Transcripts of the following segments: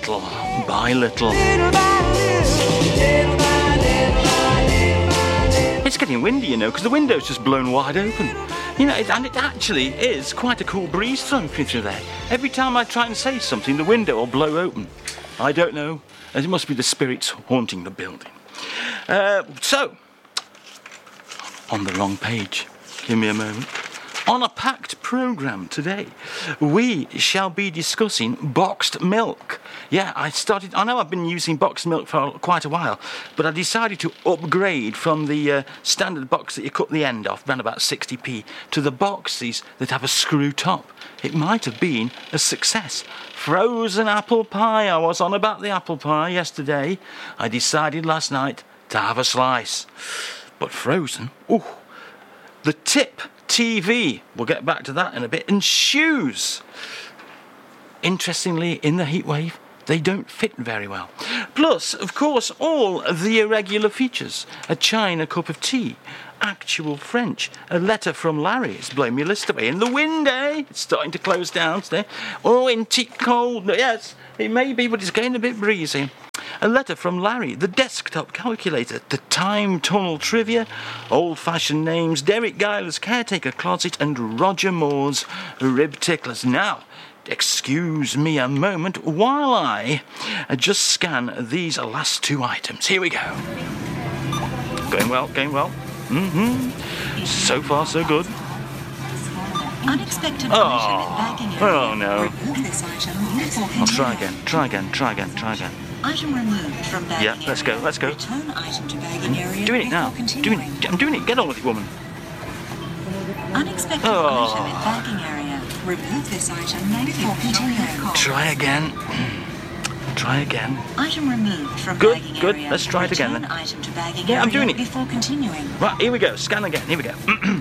little by little. It's getting windy, you know, because the window's just blown wide open. You know, and it actually is quite a cool breeze through there. Every time I try and say something, the window will blow open. I don't know. It must be the spirits haunting the building. So, on the wrong page. Give me a moment. On a packed programme today, we shall be discussing boxed milk. Yeah, I know I've been using boxed milk for quite a while, but I decided to upgrade from the standard box that you cut the end off, around about 60p, to the boxes that have a screw top. It might have been a success. Frozen apple pie. I was on about the apple pie yesterday. I decided last night to have a slice. But frozen, ooh. The tip TV, we'll get back to that in a bit, and shoes. Interestingly, in the heat wave, they don't fit very well. Plus, of course, all the irregular features. A China cup of tea, actual French, a letter from Larry. It's blowing your list away. In the wind, eh? It's starting to close down today. Oh, ain't it cold? Yes, it may be, but it's getting a bit breezy. A letter from Larry, the desktop calculator, the time tunnel trivia, old-fashioned names, Derek Geiler's caretaker closet, and Roger Moore's rib ticklers. Now, excuse me a moment while I just scan these last two items. Here we go. Going well, going well. So far, so good. Unexpected item in bagging area. Oh no. Remove this item before I'll try again. Item removed from bagging area. Yeah, let's go. Return item to bagging area. Doing it now. Continuing. I'm doing it. Get on with it, woman. Unexpected item in bagging area. Remove this item before continuing. Try again. Item removed from Good, bagging good. area. Let's try it again then. Return item to bagging Yeah, I'm area doing it. before continuing. Right, here we go. Scan again. Here we go.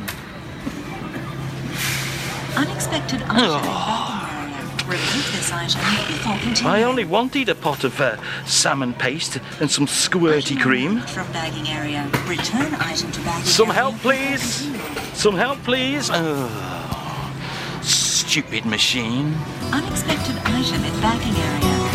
Unexpected item in bagging area. Remove this item before continuing. I only wanted a pot of salmon paste and some squirty Item cream. removed from bagging area. Return item to bagging Some area help, before please. continuing. Some help, please. Stupid machine. Unexpected item in bagging area.